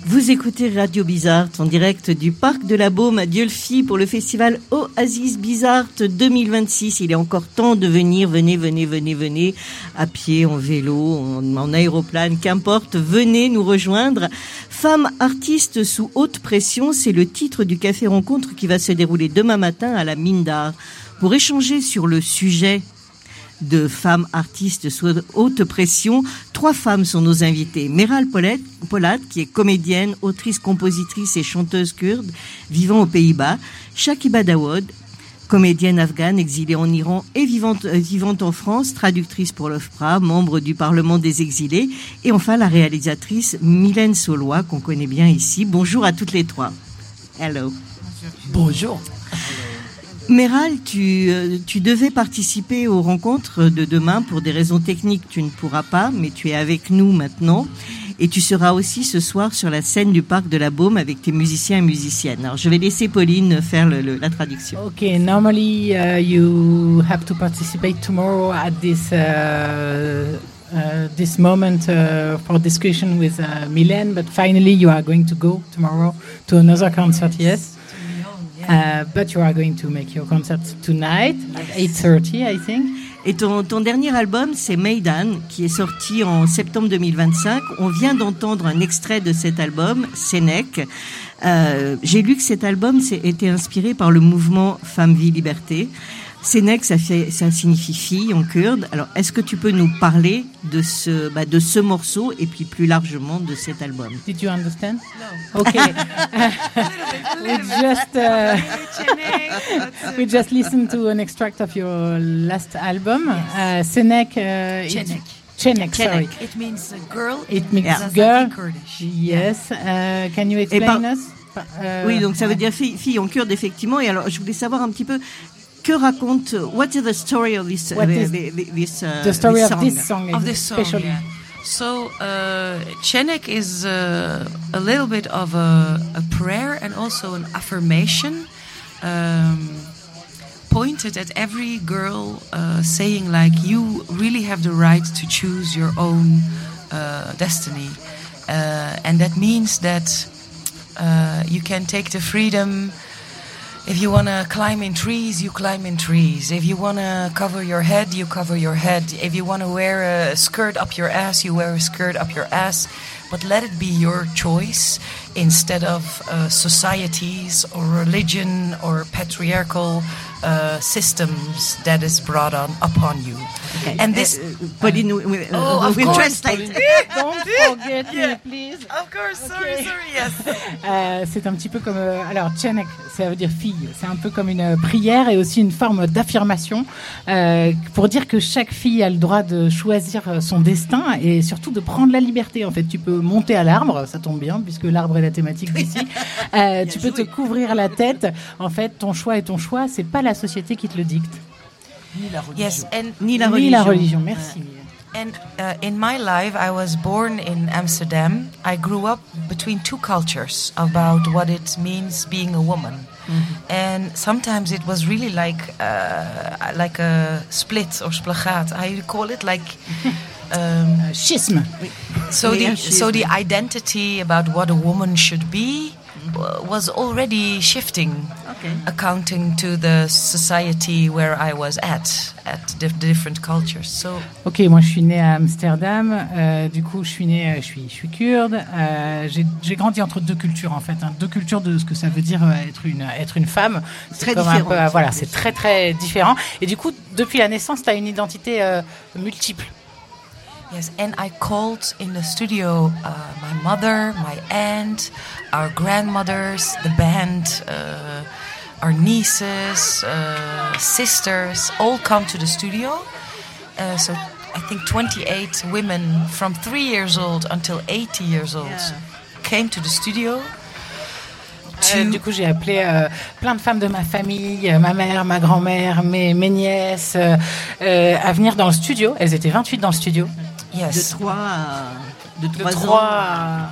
Vous écoutez Radio Bizarre, en direct du Parc de la Baume à Dieulefit pour le festival Oasis Bizarre 2026. Il est encore temps de venir, venez, à pied, en vélo, en aéroplane, qu'importe, venez nous rejoindre. Femmes artistes sous haute pression, c'est le titre du café rencontre qui va se dérouler demain matin à la Mine d'Art. Pour échanger sur le sujet de femmes artistes sous haute pression, 3 femmes sont nos invitées. Meral Polat, qui est comédienne, autrice, compositrice et chanteuse kurde, vivant aux Pays-Bas. Shakiba Dawood, comédienne afghane, exilée en Iran et vivante en France, traductrice pour l'OFPRA, membre du Parlement des exilés. Et enfin, la réalisatrice Mylène Saulois, qu'on connaît bien ici. Bonjour à toutes les 3. Hello. Bonjour. Meral, tu devais participer aux rencontres de demain. Pour des raisons techniques, tu ne pourras pas, mais tu es avec nous maintenant. Et tu seras aussi ce soir sur la scène du Parc de la Baume avec tes musiciens et musiciennes. Alors, je vais laisser Pauline faire la traduction. Okay, normally you have to participate tomorrow at this moment for discussion with Mylène, but finally you are going to go tomorrow to another concert, yes? But you are going to make your concert tonight at 8:30, I think. Et ton dernier album, c'est Meydan, qui est sorti en septembre 2025. On vient d'entendre un extrait de cet album, Sénèque. J'ai lu que cet album était inspiré par le mouvement Femme, Vie, Liberté. Sénèque, ça signifie fille en kurde. Alors, est-ce que tu peux nous parler de ce morceau et puis plus largement de cet album? Did you understand? No. Okay. We just listened to an extract of your last album, Sénèque. Chenek, sorry. It means girl. It means yeah. girl. Kurdish. Yes. Can you explain us? Oui, donc ça veut dire fille en kurde, effectivement. Et alors, je voulais savoir un petit peu. Que raconte? What is the story of this? The story of this song, especially. Yeah. So, Chenek is a little bit of a prayer and also an affirmation pointed at every girl, saying like, you really have the right to choose your own destiny, and that means that you can take the freedom. If you want to climb in trees, you climb in trees. If you want to cover your head, you cover your head. If you want to wear a skirt up your ass, you wear a skirt up your ass. But let it be your choice instead of societies or religion or patriarchal systems that is brought upon you. Okay. And this... Pauline, we'll translate. Don't forget me, please. Of course, Okay. sorry, yes. C'est un petit peu comme... alors, Chenek, ça veut dire fille. C'est un peu comme une prière et aussi une forme d'affirmation pour dire que chaque fille a le droit de choisir son destin et surtout de prendre la liberté. En fait, tu peux monter à l'arbre, ça tombe bien puisque l'arbre est la thématique d'ici. Tu peux te couvrir la tête. En fait, ton choix est ton choix. C'est pas la société qui te le dicte. Ni la religion. Yes, and Ni la religion. religion. Merci. And in my life, I was born in Amsterdam. I grew up between 2 cultures about what it means being a woman. Mm-hmm. And sometimes it was really like a split or splagaat. I call it like Schisme. so the identity about what a woman should be was already shifting, Okay. accounting to the society where I was at the different cultures. So Ok, moi je suis née à Amsterdam. Du coup, je suis kurde. J'ai grandi entre 2 cultures en fait, 2 cultures de ce que ça veut dire être une femme. C'est Très comme différent. Voilà, c'est très très différent. Et du coup, depuis la naissance, tu as une identité multiple. yes, and I called in the studio my mother, my aunt, our grandmothers, the band, our nieces, sisters, all come to the studio. So I think 28 women from 3 years old until 80 years old came to the studio. Du coup, j'ai appelé plein de femmes de ma famille, ma mère, ma grand-mère, mes nièces, à venir dans le studio. Elles étaient 28 dans le studio. Yes. De 3 De 3 à